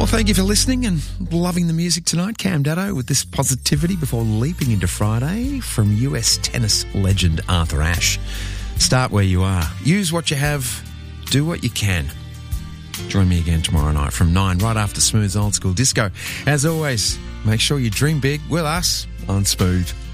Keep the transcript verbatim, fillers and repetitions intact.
Well, thank you for listening and loving the music tonight. Cam Daddo with this positivity before leaping into Friday from U S tennis legend Arthur Ashe. Start where you are. Use what you have. Do what you can. Join me again tomorrow night from nine, right after Smooth's Old School Disco. As always, make sure you dream big with us on Smooth.